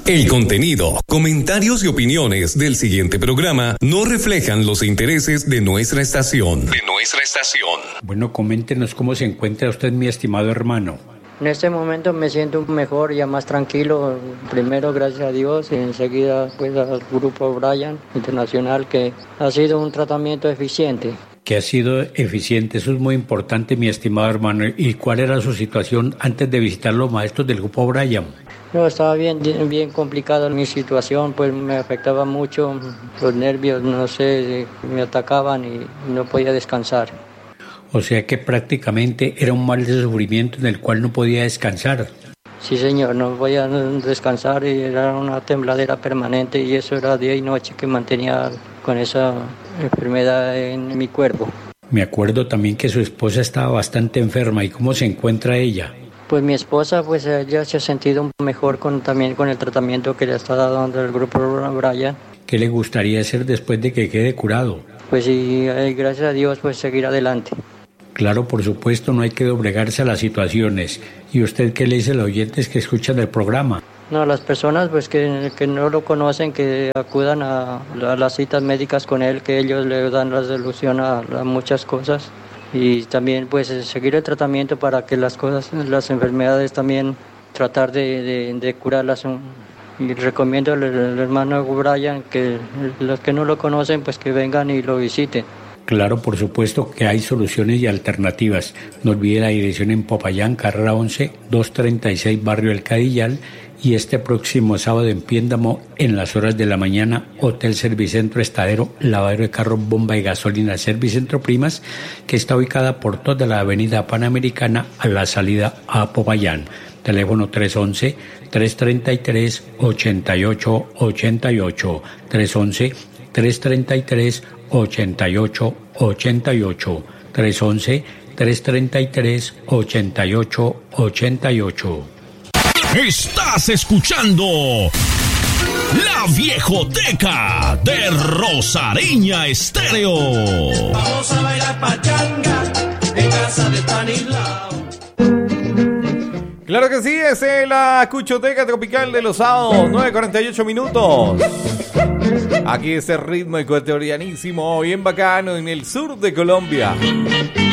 El contenido, comentarios y opiniones del siguiente programa no reflejan los intereses de nuestra estación. Bueno, coméntenos cómo se encuentra usted, mi estimado hermano. En este momento me siento mejor, ya más tranquilo. Primero, gracias a Dios, y enseguida pues al Grupo Bryan Internacional, que ha sido un tratamiento eficiente. Que ha sido eficiente, eso es muy importante, mi estimado hermano. ¿Y cuál era su situación antes de visitar los maestros del Grupo Bryan? No, estaba bien complicada mi situación, pues me afectaba mucho los nervios, no sé, me atacaban y no podía descansar. O sea que prácticamente era un mal de sufrimiento en el cual no podía descansar. Sí, señor, no podía descansar y era una tembladera permanente y eso era día y noche que mantenía con esa enfermedad en mi cuerpo. Me acuerdo también que su esposa estaba bastante enferma. ¿Y cómo se encuentra ella? Pues mi esposa, pues ella se ha sentido mejor también con el tratamiento que le está dando el Grupo Bryan. ¿Qué le gustaría hacer después de que quede curado? Pues y gracias a Dios, pues seguir adelante. Claro, por supuesto, no hay que doblegarse a las situaciones. ¿Y usted qué le dice a los oyentes que escuchan el programa? No, las personas pues que no lo conocen, que acudan a las citas médicas con él, que ellos le dan la solución a muchas cosas. Y también pues seguir el tratamiento para que las enfermedades también tratar de curarlas. Y recomiendo al hermano Bryan que los que no lo conocen pues que vengan y lo visiten. Claro, por supuesto que hay soluciones y alternativas. No olvide la dirección en Popayán, carrera 11, 236, barrio El Cadillal. Y este próximo sábado en Piéndamo, en las horas de la mañana, Hotel Servicentro Estadero, lavadero de carros, bomba y gasolina Servicentro Primas, que está ubicada por toda la avenida Panamericana a la salida a Popayán. Teléfono 311-333-8888, 311-333-8888, 311-333-8888. Estás escuchando La Viejoteca de Rosareña Estéreo. Vamos a bailar pachanga en casa de Stanislao. Claro que sí, es la Cuchoteca Tropical de los sábados, 9:48 minutos. Aquí este ritmo ecuatorianísimo, bien bacano, en el sur de Colombia.